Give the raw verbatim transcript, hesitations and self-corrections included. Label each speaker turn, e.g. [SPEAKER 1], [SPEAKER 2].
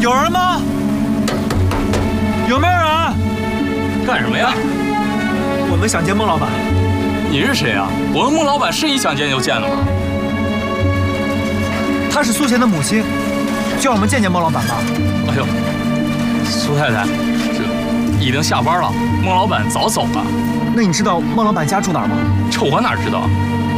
[SPEAKER 1] 有人吗？有没有人？
[SPEAKER 2] 干什么呀？
[SPEAKER 1] 我们想见孟老板。
[SPEAKER 2] 你是谁啊？我们孟老板是你想见就见的吗？
[SPEAKER 1] 她是苏贤的母亲，叫我们见见孟老板吧。
[SPEAKER 2] 哎呦，苏太太，这已经下班了，孟老板早走了。
[SPEAKER 1] 那你知道孟老板家住哪儿吗？
[SPEAKER 2] 这我哪知道？